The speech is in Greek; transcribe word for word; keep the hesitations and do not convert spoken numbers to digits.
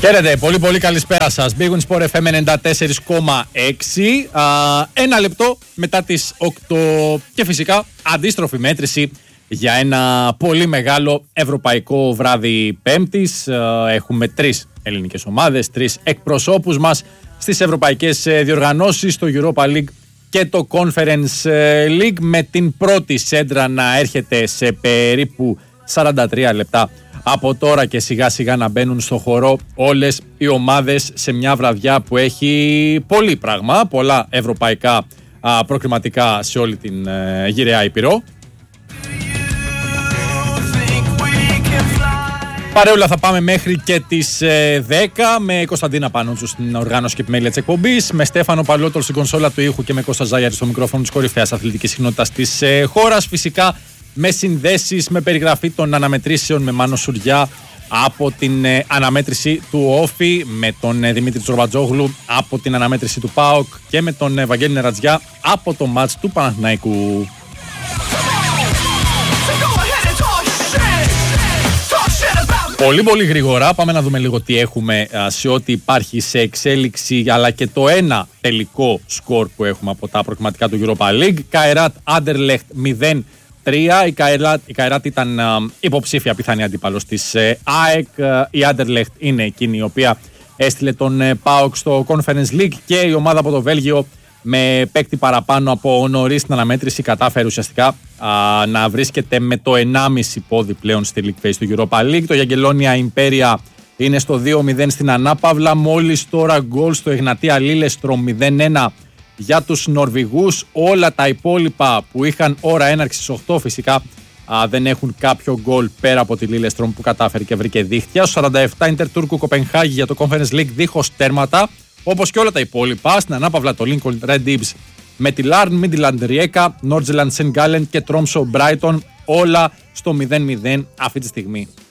Χαίρετε, πολύ πολύ καλησπέρα σας. Big Win Sport εφ εμ ενενήντα τέσσερα κόμμα έξι. Α, ένα λεπτό μετά τις οκτώ και φυσικά αντίστροφη μέτρηση για ένα πολύ μεγάλο ευρωπαϊκό βράδυ Πέμπτης. Α, έχουμε τρεις ελληνικές ομάδες, τρεις εκπροσώπους μας στις ευρωπαϊκές διοργανώσεις, το Europa League και το Conference League, με την πρώτη σέντρα να έρχεται σε περίπου σαράντα τρία λεπτά από τώρα και σιγά σιγά να μπαίνουν στο χορό όλες οι ομάδες σε μια βραδιά που έχει πολύ πράγμα, πολλά ευρωπαϊκά α, προκριματικά σε όλη την ε, γυραιά Ήπειρο. Παρέολα θα πάμε μέχρι και τις ε, δέκα με Κωνσταντίνα Πανούτσου στην οργάνωση και επιμέλεια της εκπομπής, με Στέφανο Παλαιότολ στην κονσόλα του ήχου και με Κώστα Ζάγιαρη στο μικρόφωνο της κορυφαίας αθλητικής συχνότητας της ε, χώρας. Φυσικά με συνδέσεις, με περιγραφή των αναμετρήσεων με Μάνο Σουριά από την ε, αναμέτρηση του Όφη, με τον ε, Δημήτρη Τσορμπατζόγλου από την αναμέτρηση του ΠΑΟΚ και με τον ε, Βαγγέλη Νερατζιά από το μάτς του Παναθηναϊκού. Πολύ πολύ γρήγορα πάμε να δούμε λίγο τι έχουμε α, σε ό,τι υπάρχει σε εξέλιξη, αλλά και το ένα τελικό σκορ που έχουμε από τα προκριματικά του Europa League. Καϊράτ Άντερλεχτ μηδέν τρία. Η Καϊράτ, η Καϊράτ ήταν α, υποψήφια πιθανή αντίπαλος της ε, ΑΕΚ. Α, η Άντερλεχτ είναι εκείνη η οποία έστειλε τον ε, ΠΑΟΚ στο Conference League, και η ομάδα από το Βέλγιο με παίκτη παραπάνω από νωρίς στην αναμέτρηση κατάφερε ουσιαστικά α, να βρίσκεται με το ενάμιση πόδι πλέον στη League Phase του Europa League. Το Γιαγγελόνια Imperia είναι στο δύο μηδέν στην ανάπαυλα. Μόλις τώρα γκολ στο Εγνατία Λίλεστρομ μηδέν ένα για τους Νορβηγούς. Όλα τα υπόλοιπα που είχαν ώρα έναρξης οκτώ φυσικά α, δεν έχουν κάποιο γκολ πέρα από τη Λίλεστρομ που κατάφερε και βρήκε δίχτυα. Στο σαράντα επτά Ιντερ Τούρκου Κοπενχάγη για το Conference League δίχως τέρματα, όπως και όλα τα υπόλοιπα. Στην ανάπαυλα το Lincoln Red Devils με τη Larn, Midland Rijeka, Nordjylland Saint Gallen και Tromsø Brighton, όλα στο μηδέν μηδέν αυτή τη στιγμή.